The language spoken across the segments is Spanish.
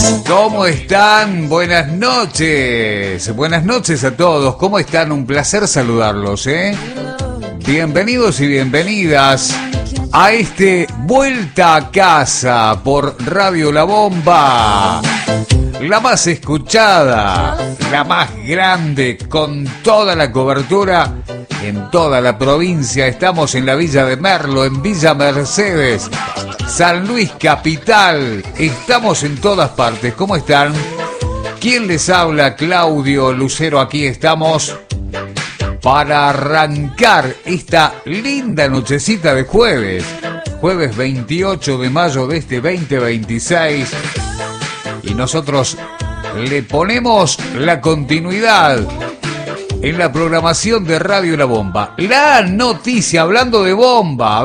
¿Cómo están? Buenas noches. Buenas noches a todos. ¿Cómo están? Un placer saludarlos, ¿eh? Bienvenidos y bienvenidas a este Vuelta a Casa por Radio La Bomba. La más escuchada, la más grande, con toda la cobertura en toda la provincia. Estamos en la Villa de Merlo, en Villa Mercedes, San Luis Capital. Estamos en todas partes. ¿Cómo están? ¿Quién les habla? Claudio Lucero. Aquí estamos para arrancar esta linda nochecita de jueves. Jueves 28 de mayo de este 2026. Y nosotros le ponemos la continuidad en la programación de Radio La Bomba. La noticia, hablando de bomba.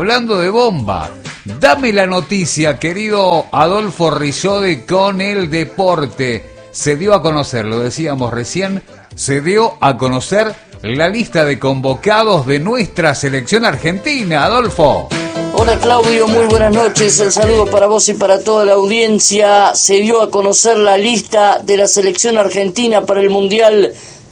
Dame la noticia, querido Adolfo Rizode, con el deporte. Se dio a conocer, lo decíamos recién, se dio a conocer la lista de convocados de nuestra selección argentina. Adolfo. Hola Claudio, muy buenas noches, el saludo para vos y para toda la audiencia. Se dio a conocer la lista de la selección argentina para el Mundial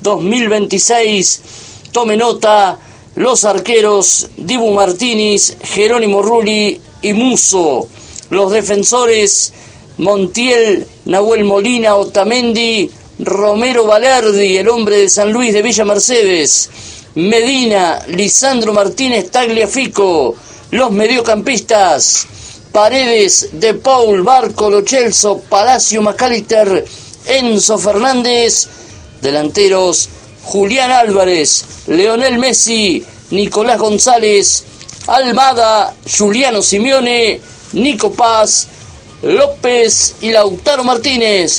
2026. Tome nota: los arqueros Dibu Martínez, Jerónimo Rulli y Musso. Los defensores Montiel, Nahuel Molina, Otamendi, Romero Valerdi, el hombre de San Luis de Villa Mercedes, Medina, Lisandro Martínez, Tagliafico. Los mediocampistas: Paredes, De Paul, Barco, Lo Celso, Palacio, McAllister, Enzo Fernández. Delanteros: Julián Álvarez, Leonel Messi, Nicolás González, Almada, Juliano Simeone, Nico Paz, López y Lautaro Martínez.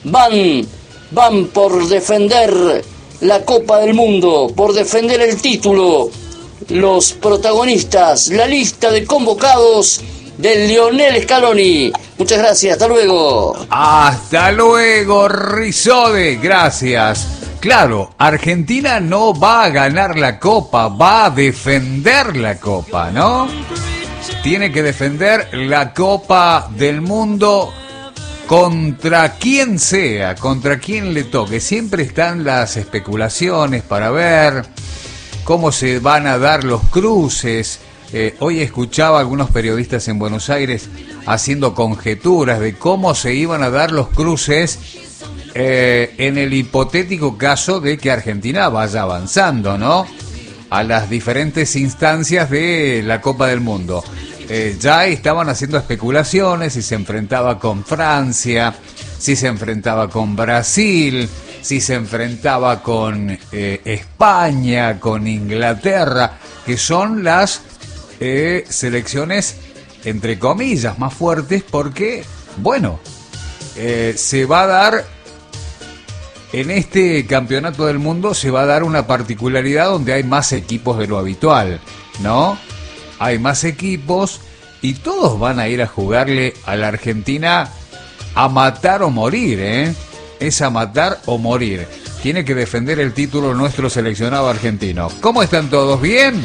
Van por defender la Copa del Mundo, por defender el título. Los protagonistas, la lista de convocados de Lionel Scaloni. Muchas gracias, hasta luego. Hasta luego, Rizode, gracias. Claro, Argentina no va a ganar la Copa, va a defender la Copa, ¿no? Tiene que defender la Copa del Mundo contra quien sea, contra quien le toque. Siempre están las especulaciones para ver cómo se van a dar los cruces. Hoy escuchaba a algunos periodistas en Buenos Aires haciendo conjeturas de cómo se iban a dar los cruces en el hipotético caso de que Argentina vaya avanzando, ¿no?, a las diferentes instancias de la Copa del Mundo. Ya estaban haciendo especulaciones si se enfrentaba con Francia, si se enfrentaba con Brasil, si se enfrentaba con España, con Inglaterra, que son las selecciones, entre comillas, más fuertes, porque, bueno, se va a dar, en este campeonato del mundo, se va a dar una particularidad donde hay más equipos de lo habitual, ¿no? Hay más equipos y todos van a ir a jugarle a la Argentina a matar o morir, ¿eh? Es a matar o morir. Tiene que defender el título nuestro seleccionado argentino. ¿Cómo están todos? ¿Bien?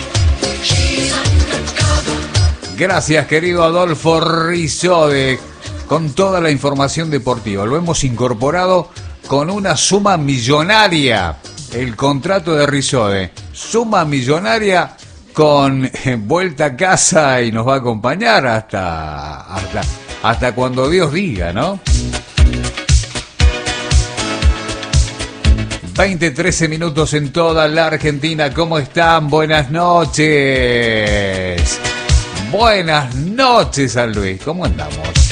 Gracias, querido Adolfo Rizode, con toda la información deportiva. Lo hemos incorporado con una suma millonaria. El contrato de Rizode. Suma millonaria con vuelta a casa y nos va a acompañar hasta cuando Dios diga, ¿no? 13 minutos en toda la Argentina. ¿Cómo están? Buenas noches. Buenas noches, San Luis. ¿Cómo andamos?